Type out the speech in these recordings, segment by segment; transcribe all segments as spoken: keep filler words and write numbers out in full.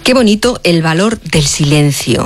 Qué bonito el valor del silencio.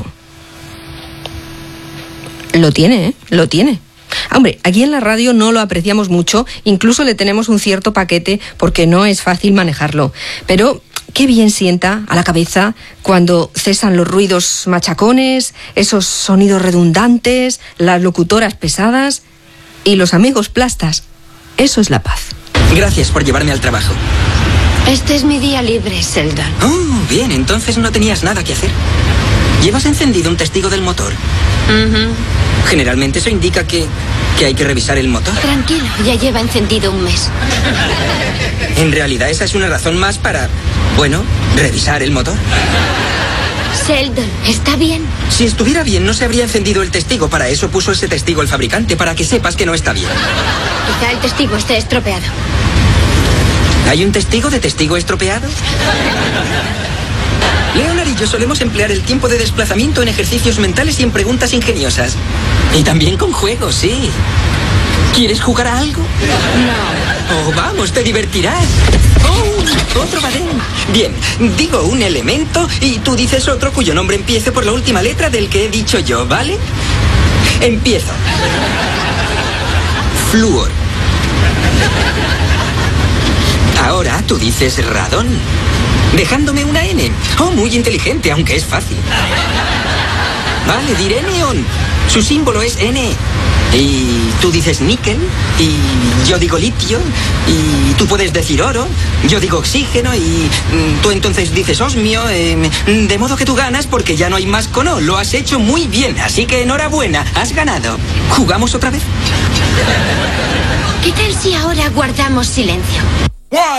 Lo tiene, ¿eh? Lo tiene. Hombre, aquí en la radio no lo apreciamos mucho, incluso le tenemos un cierto paquete porque no es fácil manejarlo. Pero qué bien sienta a la cabeza cuando cesan los ruidos machacones, esos sonidos redundantes, las locutoras pesadas y los amigos plastas. Eso es la paz. Gracias por llevarme al trabajo. Este es mi día libre, Sheldon. Oh, bien, entonces no tenías nada que hacer. ¿Llevas encendido un testigo del motor? Uh-huh. Generalmente eso indica que, que hay que revisar el motor. Tranquilo, ya lleva encendido un mes. En realidad esa es una razón más para, bueno, revisar el motor. Sheldon, ¿está bien? Si estuviera bien no se habría encendido el testigo. Para eso puso ese testigo el fabricante, para que sepas que no está bien. Quizá el testigo esté estropeado. ¿Hay un testigo de testigo estropeado? Leonard y yo solemos emplear el tiempo de desplazamiento en ejercicios mentales y en preguntas ingeniosas. Y también con juegos, sí. ¿Quieres jugar a algo? No. Oh, vamos, te divertirás. Oh, otro badén. Bien, digo un elemento y tú dices otro cuyo nombre empiece por la última letra del que he dicho yo, ¿vale? Empiezo. Flúor. Ahora tú dices radón, dejándome una N. Oh, muy inteligente, aunque es fácil. Vale, diré neón. Su símbolo es N. Y tú dices níquel, y yo digo litio, y tú puedes decir oro, yo digo oxígeno, y mm, tú entonces dices osmio, eh, de modo que tú ganas porque ya no hay más con O. Lo has hecho muy bien, así que enhorabuena, has ganado. ¿Jugamos otra vez? ¿Qué tal si ahora guardamos silencio?